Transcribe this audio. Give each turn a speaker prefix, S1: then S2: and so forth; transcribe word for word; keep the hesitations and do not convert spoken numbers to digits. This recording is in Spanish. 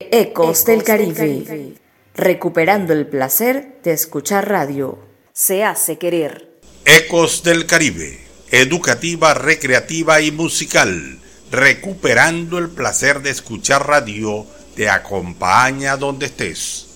S1: Ecos del Caribe, recuperando el placer de escuchar radio. Se hace querer.
S2: Ecos del Caribe, educativa, recreativa y musical, recuperando el placer de escuchar radio, te acompaña donde estés.